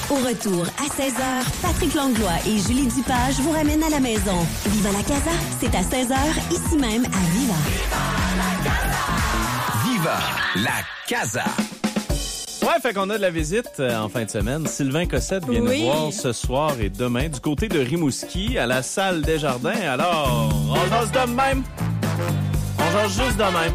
Au retour, à 16h, Patrick Langlois et Julie Dupage vous ramènent à la maison. Viva la Casa, c'est à 16h, ici même à Viva. Viva la Casa. Ouais, fait qu'on a de la visite en fin de semaine. Sylvain Cossette vient nous voir ce soir et demain du côté de Rimouski à la salle Desjardins. Alors, on jase de même. On jase juste de même.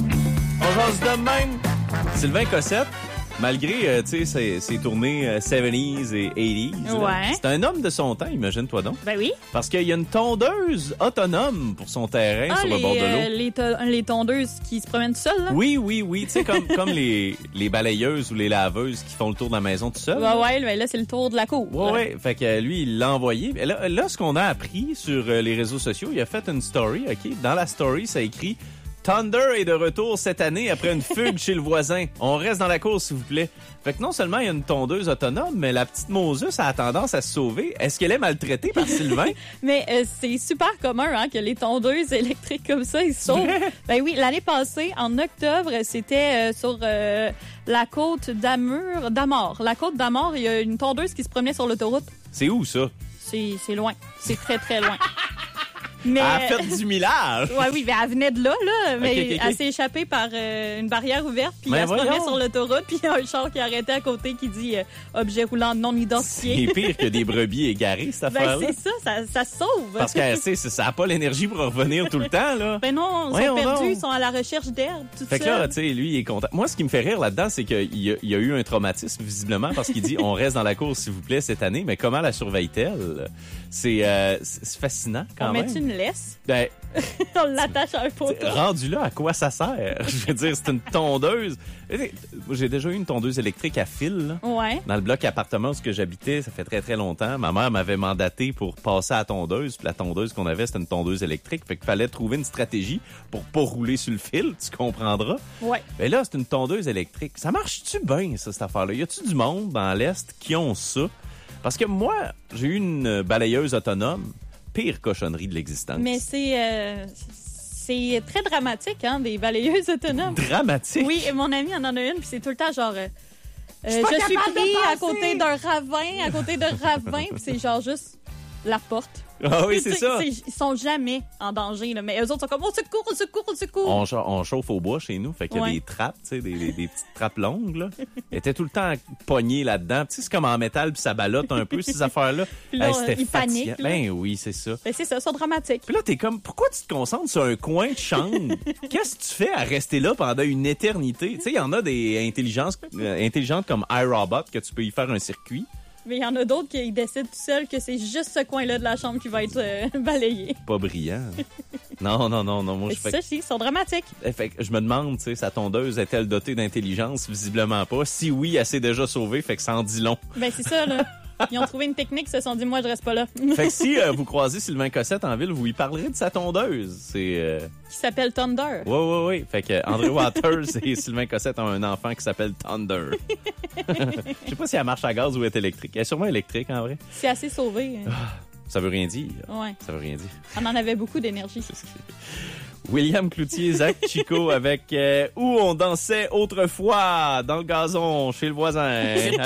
On jase de même. Sylvain Cossette, malgré, tu sais, ses tournées 70s et 80s, ouais. C'est un homme de son temps, imagine-toi donc. Ben oui. Parce qu'il y a une tondeuse autonome pour son terrain sur le bord de l'eau. Les tondeuses qui se promènent tout seules, là? Oui. Tu sais, comme les balayeuses ou les laveuses qui font le tour de la maison tout seul. Ouais, là, c'est le tour de la cour. Ouais. Fait que lui, il l'a envoyé. Là, ce qu'on a appris sur les réseaux sociaux, il a fait une story, OK? Dans la story, ça écrit Thunder est de retour cette année après une fugue chez le voisin. On reste dans la course, s'il vous plaît. Fait que non seulement il y a une tondeuse autonome, mais la petite Moses a tendance à se sauver. Est-ce qu'elle est maltraitée par Sylvain? Mais c'est super commun hein, que les tondeuses électriques comme ça, ils se sauvent. Ben oui, l'année passée, en octobre, c'était sur la côte d'Amor. La côte d'Amor, il y a une tondeuse qui se promenait sur l'autoroute. C'est où, ça? C'est loin. C'est très, très loin. Mais, elle a fait du millage. Oui, mais elle venait de là, mais Okay. Elle s'est échappée par une barrière ouverte, puis elle se promenait sur l'autoroute, puis il y a un char qui a arrêté à côté qui dit objet roulant non identifié. C'est pire que des brebis égarées, cette affaire-là. C'est ça se sauve. Parce que ça n'a pas l'énergie pour revenir tout le temps, là. Ben non, ils sont perdus, ils sont à la recherche d'herbe, tout ça. Fait que là, tu sais, lui, il est content. Moi, ce qui me fait rire là-dedans, c'est qu'il y a eu un traumatisme, visiblement, parce qu'il dit on reste dans la course, s'il vous plaît, cette année. Mais comment la surveille-t-elle? C'est fascinant, quand même. On met une laisse? Ben, on l'attache à un poteau. Rendu là, à quoi ça sert? Je veux dire, c'est une tondeuse. J'ai déjà eu une tondeuse électrique à fil, là, dans le bloc appartement où j'habitais. Ça fait très, très longtemps. Ma mère m'avait mandaté pour passer à la tondeuse. Puis la tondeuse qu'on avait, c'était une tondeuse électrique. Fait qu'il fallait trouver une stratégie pour pas rouler sur le fil. Tu comprendras. Ouais. Mais là, c'est une tondeuse électrique. Ça marche-tu bien, ça, cette affaire-là? Y a-tu du monde dans l'Est qui ont ça? Parce que moi, j'ai eu une balayeuse autonome. Pire cochonnerie de l'existence. Mais c'est très dramatique, hein, des balayeuses autonomes. Dramatique? Oui, et mon ami en a une, puis c'est tout le temps genre... je suis pris à côté d'un ravin, puis c'est genre juste la porte. Ah oui, c'est ça. Ils sont jamais en danger, là, mais eux autres sont comme « Au secours! » On chauffe au bois chez nous, fait qu'il y a des trappes, tu sais, des petites trappes longues, là. Ils étaient tout le temps pognés là-dedans. Tu sais, c'est comme en métal, puis ça ballotte un peu, ces affaires-là. Puis là, ils paniquent. Ben oui, c'est ça. Ben c'est ça, ils sont dramatiques. Puis là, t'es comme, pourquoi tu te concentres sur un coin de chambre? Qu'est-ce que tu fais à rester là pendant une éternité? Tu sais, il y en a des intelligentes comme iRobot, que tu peux y faire un circuit. Mais il y en a d'autres qui décident tout seuls que c'est juste ce coin-là de la chambre qui va être balayé. Pas brillant. Non. Moi, c'est ça, ils sont dramatiques. Fait que je me demande, tu sais, sa tondeuse est-elle dotée d'intelligence? Visiblement pas. Si oui, elle s'est déjà sauvée, fait que ça en dit long. Ben, c'est ça, là. Ils ont trouvé une technique, ils se sont dit, moi, je reste pas là. Fait que si vous croisez Sylvain Cossette en ville, vous lui parlerez de sa tondeuse. C'est qui s'appelle Thunder. Oui. Fait que André Waters et Sylvain Cossette ont un enfant qui s'appelle Thunder. Je sais pas si elle marche à gaz ou est électrique. Elle est sûrement électrique, en vrai. C'est assez sauvé. Ça veut rien dire. Ouais. Ça veut rien dire. On en avait beaucoup d'énergie. William Cloutier, Zach Chico avec Où on dansait autrefois dans le gazon chez le voisin.